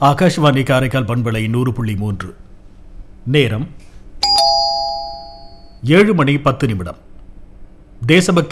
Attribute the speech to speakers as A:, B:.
A: ஆகாஷ்வாணி காரைக்கால் பண்பலை 100.3. நேரம் 7 மணி 10 நிமிடம். தேசபக்தி